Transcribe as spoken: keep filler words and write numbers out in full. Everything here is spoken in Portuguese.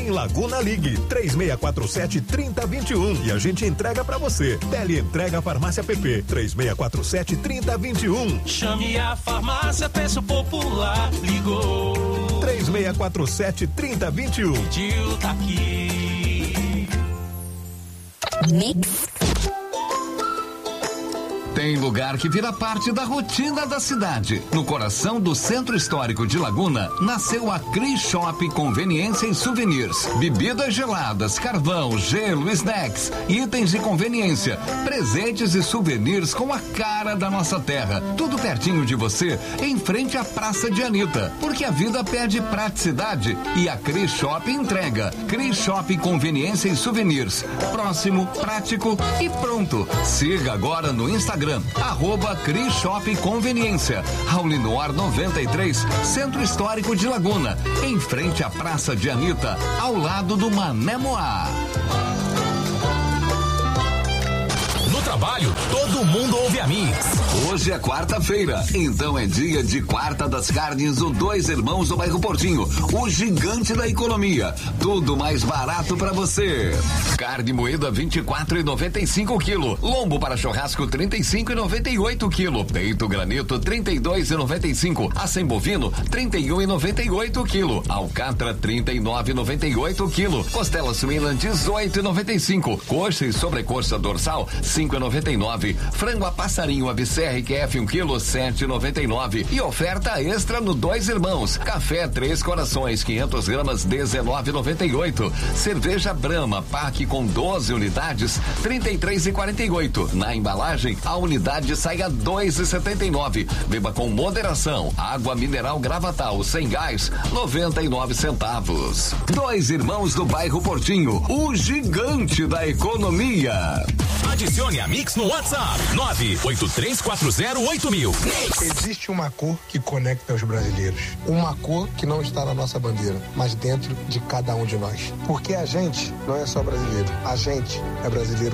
Em Laguna, ligue três seis quatro sete, três zero dois um e a gente entrega pra você. Teleentrega Farmácia P P, três seis quatro sete, três zero dois um. Chame a farmácia, preço popular, ligou. três seis quatro sete, três zero dois um. Pediu, tá aqui. Mix. Tem lugar que vira parte da rotina da cidade. No coração do Centro Histórico de Laguna, nasceu a Cris Shop Conveniência e Souvenirs. Bebidas geladas, carvão, gelo, snacks, itens de conveniência, presentes e souvenirs com a cara da nossa terra. Tudo pertinho de você, em frente à Praça de Anitta. Porque a vida pede praticidade e a Cris Shop entrega. Cris Shop Conveniência e Souvenirs. Próximo, prático e pronto. Siga agora no Instagram. Arroba Cris Shop Conveniência, Raulinoar noventa e três, Centro Histórico de Laguna, em frente à Praça de Anitta, ao lado do Mané Moá. No trabalho, todo mundo ouve a Mix. Hoje é quarta-feira, então é dia de Quarta das Carnes do Dois Irmãos do Bairro Portinho, o gigante da economia. Tudo mais barato pra você. Carne moída vinte e quatro e noventa e cinco quilo. Lombo para churrasco trinta e cinco e noventa e oito quilo. Peito granito trinta e dois e noventa e cinco. Acém bovino trinta e um e noventa e oito quilo. Alcatra trinta e nove e noventa e oito quilo. Costela suína dezoito e noventa e cinco. Coxa e sobrecoxa dorsal cinco e noventa e nove. Frango a passarinho a B C R Q F um quilo sete e noventa e nove. E oferta extra no Dois Irmãos. Café Três Corações quinhentas gramas dezenove e noventa e oito. Cerveja Brahma Pack com doze unidades trinta e três e quarenta e oito. Na embalagem a unidade sai a dois e setenta e nove. Beba com moderação. Água mineral Gravatal sem gás noventa e nove centavos. Dois Irmãos do Bairro Portinho, o gigante da economia. Adicione a Mix no WhatsApp nove oito três quatro zero oito mil. Existe uma cor que conecta os brasileiros. Uma cor que não está na nossa bandeira, mas dentro de cada um de nós. Porque a gente não é só brasileiro. A gente é brasileiro